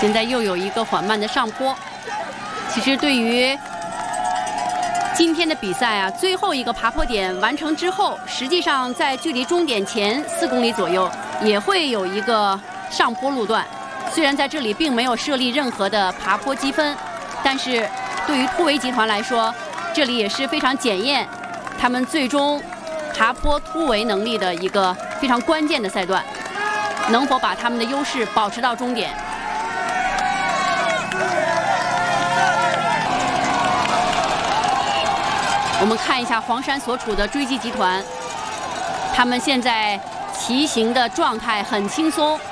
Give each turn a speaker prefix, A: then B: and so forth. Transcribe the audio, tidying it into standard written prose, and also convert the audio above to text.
A: 现在又有一个缓慢的上坡。其实对于今天的比赛啊，最后一个爬坡点完成之后，实际上在距离终点前4公里左右也会有一个上坡路段。虽然在这里并没有设立任何的爬坡积分，但是对于突围集团来说，这里也是非常检验他们最终爬坡突围能力的一个非常关键的赛段，能否把他们的优势保持到终点。我们看一下黄山所处的追击集团，他们现在骑行的状态很轻松，